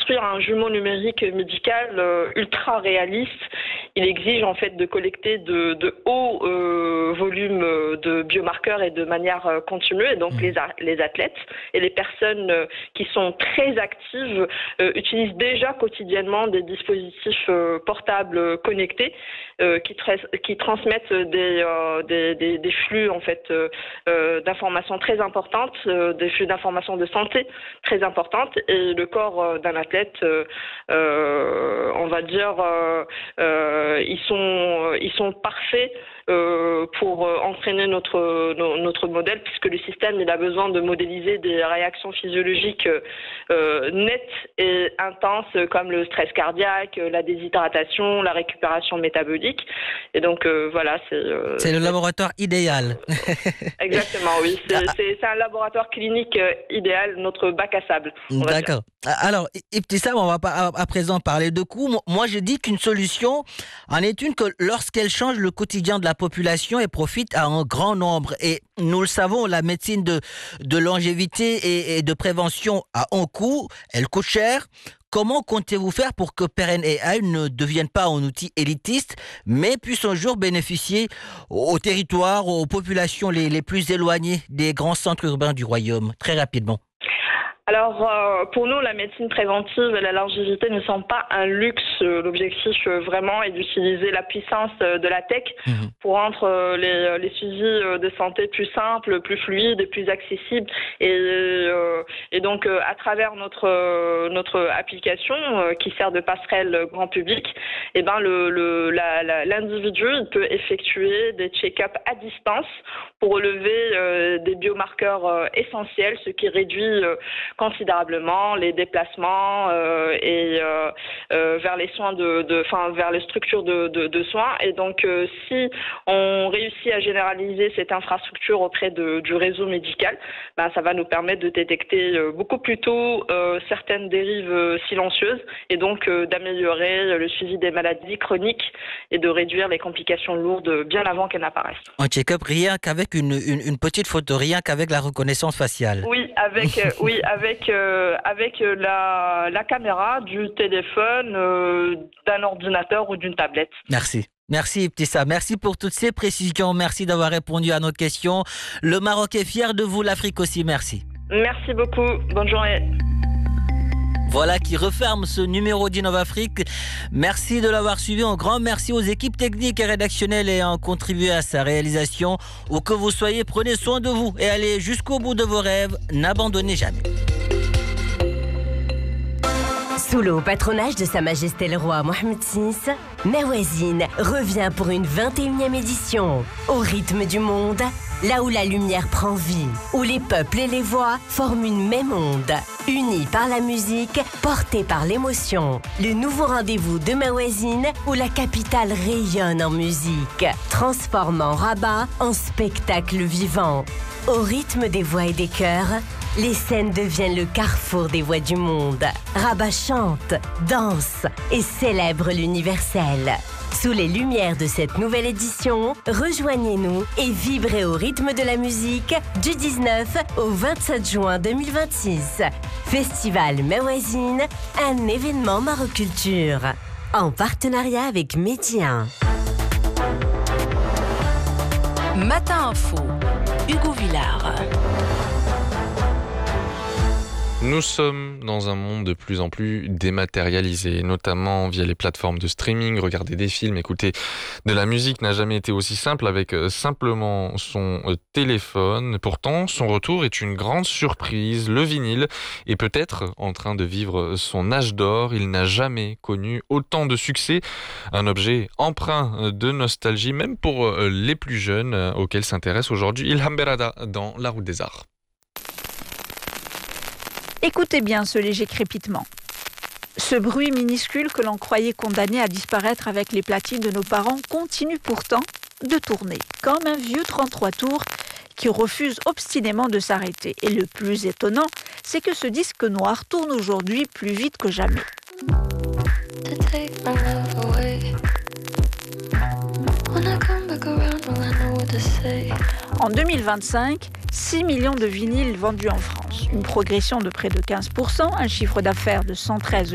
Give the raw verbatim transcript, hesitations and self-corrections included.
construire un jumeau numérique médical euh, ultra réaliste, il exige en fait de collecter de, de hauts euh, volumes de biomarqueurs et de manière euh, continue. Et donc mmh. les, les athlètes et les personnes euh, qui sont très actives euh, utilisent déjà quotidiennement des dispositifs euh, portables connectés euh, qui, tra- qui transmettent des, euh, des, des, des flux en fait euh, euh, d'informations très importantes, euh, des flux d'informations de santé très importantes. Et le corps euh, d'un athlète, euh, euh, on va dire, euh, euh, ils sont, ils sont parfaits. Euh, pour euh, entraîner notre no, notre modèle, puisque le système il a besoin de modéliser des réactions physiologiques euh, nettes et intenses comme le stress cardiaque, la déshydratation, la récupération métabolique. Et donc euh, voilà, c'est euh, c'est le laboratoire idéal. Exactement, oui. C'est, c'est, c'est un laboratoire clinique euh, idéal, notre bac à sable. D'accord. Alors, Ibtissam, on va pas à présent parler de coûts. Moi, je dis qu'une solution en est une que lorsqu'elle change le quotidien de la population et profite à un grand nombre. Et nous le savons, la médecine de, de longévité et, et de prévention a un coût, elle coûte cher. Comment comptez-vous faire pour que Peren A I ne devienne pas un outil élitiste, mais puisse un jour bénéficier aux territoires, aux populations les, les plus éloignées des grands centres urbains du royaume? Très rapidement. Alors, euh, pour nous, la médecine préventive et la longévité ne sont pas un luxe. L'objectif, euh, vraiment, est d'utiliser la puissance euh, de la tech mmh. pour rendre euh, les, les suivis euh, de santé plus simples, plus fluides et plus accessibles. Et, euh, et donc, euh, à travers notre, euh, notre application euh, qui sert de passerelle grand public, eh ben, le, le, la, la, l'individu il peut effectuer des check-ups à distance pour relever euh, des biomarqueurs euh, essentiels, ce qui réduit euh, considérablement les déplacements euh, et euh, euh, vers les soins de, de, enfin vers les structures de, de, de soins. Et donc, euh, si on réussit à généraliser cette infrastructure auprès de, du réseau médical, ben, ça va nous permettre de détecter euh, beaucoup plus tôt euh, certaines dérives euh, silencieuses et donc euh, d'améliorer le suivi des maladies chroniques et de réduire les complications lourdes bien avant qu'elles n'apparaissent. Un check-up rien qu'avec une, une, une petite photo, rien qu'avec la reconnaissance faciale. Oui, avec, euh, oui, avec Avec, euh, avec la, la caméra du téléphone, euh, d'un ordinateur ou d'une tablette. Merci. Merci Ibtissam, merci pour toutes ces précisions, merci d'avoir répondu à nos questions. Le Maroc est fier de vous, l'Afrique aussi, merci. Merci beaucoup, bonne journée. Voilà qui referme ce numéro d'InnovAfrique. Merci de l'avoir suivi. Un grand merci aux équipes techniques et rédactionnelles ayant contribué à sa réalisation. Où que vous soyez, prenez soin de vous et allez jusqu'au bout de vos rêves. N'abandonnez jamais. Sous le haut patronage de Sa Majesté le Roi Mohammed six, Mawazine revient pour une vingt et unième édition. Au rythme du monde, là où la lumière prend vie, où les peuples et les voix forment une même onde. Unis par la musique, portés par l'émotion. Le nouveau rendez-vous de Mawazine, où la capitale rayonne en musique, transformant Rabat en spectacle vivant. Au rythme des voix et des chœurs, les scènes deviennent le carrefour des voix du monde. Rabat chante, danse et célèbre l'universel. Sous les lumières de cette nouvelle édition, rejoignez-nous et vibrez au rythme de la musique du dix-neuf au vingt-sept juin deux mille vingt-six. Festival Mawazine, un événement Maroculture. En partenariat avec Média. Matin Info, Hugo Villard. Nous sommes dans un monde de plus en plus dématérialisé, notamment via les plateformes de streaming. Regarder des films, écouter de la musique n'a jamais été aussi simple avec simplement son téléphone. Pourtant, son retour est une grande surprise. Le vinyle est peut-être en train de vivre son âge d'or. Il n'a jamais connu autant de succès. Un objet empreint de nostalgie, même pour les plus jeunes auxquels s'intéresse aujourd'hui Ilham Berada dans La Route des Arts. Écoutez bien ce léger crépitement. Ce bruit minuscule que l'on croyait condamné à disparaître avec les platines de nos parents continue pourtant de tourner, comme un vieux trente-trois tours qui refuse obstinément de s'arrêter. Et le plus étonnant, c'est que ce disque noir tourne aujourd'hui plus vite que jamais. En deux mille vingt-cinq, six millions de vinyles vendus en France, une progression de près de quinze pour cent, un chiffre d'affaires de cent treize